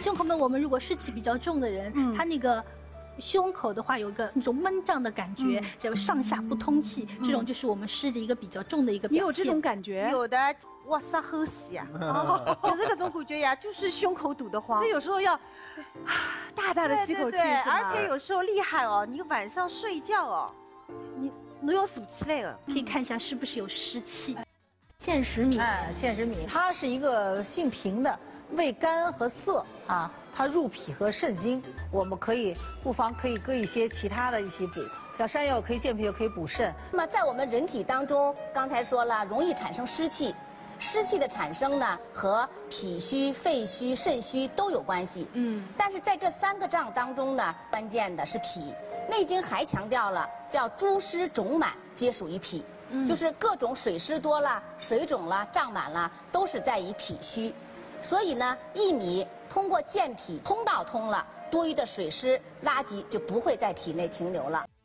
胸口闷，我们如果湿气比较重的人，他那个胸口的话有一个那种闷胀的感觉，然后上下不通气，这种就是我们湿的一个比较重的一个表现。 你有这种感觉？ 有的，哇塞，齁死呀！就是这种感觉呀，就是胸口堵得慌。 所以有时候要大大的吸口气，是吗？ 而且有时候厉害哦，你晚上睡觉哦，你要数起来的， 可以看一下是不是有湿气。 芡实米，芡实米，它是一个性平的，味甘和涩啊，它入脾和肾经。我们不妨可以搁一些其他的一些补，像山药可以健脾，又可以补肾。 那么在我们人体当中，刚才说了，容易产生湿气。湿气的产生呢，和脾虚、肺虚、肾虚都有关系。但是在这3个脏当中呢，关键的是脾。《内经》还强调了，叫诸湿肿满皆属于脾。就是各种水湿多了、水肿了、胀满了，都是在于脾虚。所以呢，薏米通过健脾通道通了，多余的水湿垃圾就不会在体内停留了。